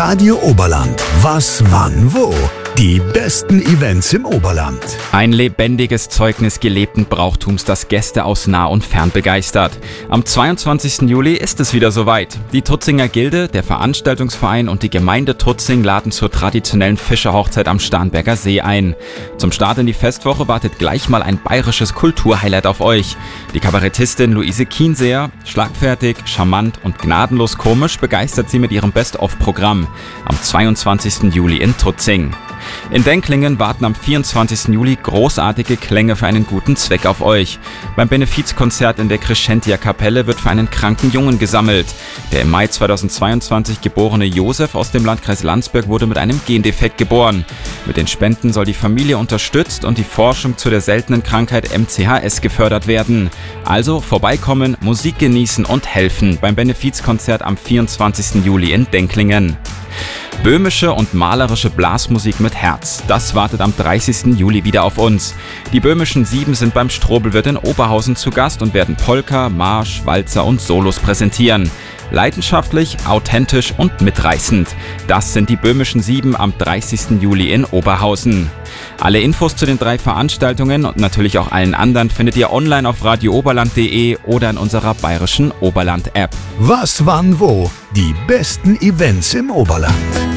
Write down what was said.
Radio Oberland. Was, wann, wo? Die besten Events im Oberland. Ein lebendiges Zeugnis gelebten Brauchtums, das Gäste aus nah und fern begeistert. Am 22. Juli ist es wieder soweit. Die Tutzinger Gilde, der Veranstaltungsverein und die Gemeinde Tutzing laden zur traditionellen Fischerhochzeit am Starnberger See ein. Zum Start in die Festwoche wartet gleich mal ein bayerisches Kulturhighlight auf euch. Die Kabarettistin Luise Kienseer, schlagfertig, charmant und gnadenlos komisch, begeistert sie mit ihrem Best-of-Programm am 22. Juli in Tutzing. In Denklingen warten am 24. Juli großartige Klänge für einen guten Zweck auf euch. Beim Benefizkonzert in der Crescentia Kapelle wird für einen kranken Jungen gesammelt. Der im Mai 2022 geborene Josef aus dem Landkreis Landsberg wurde mit einem Gendefekt geboren. Mit den Spenden soll die Familie unterstützt und die Forschung zu der seltenen Krankheit MCHS gefördert werden. Also vorbeikommen, Musik genießen und helfen beim Benefizkonzert am 24. Juli in Denklingen. Böhmische und malerische Blasmusik mit Herz. Das wartet am 30. Juli wieder auf uns. Die Böhmischen 7 sind beim Strobelwirt in Oberhausen zu Gast und werden Polka, Marsch, Walzer und Solos präsentieren. Leidenschaftlich, authentisch und mitreißend. Das sind die Böhmischen 7 am 30. Juli in Oberhausen. Alle Infos zu den 3 Veranstaltungen und natürlich auch allen anderen findet ihr online auf radiooberland.de oder in unserer bayerischen Oberland-App. Was, wann, wo? Die besten Events im Oberland.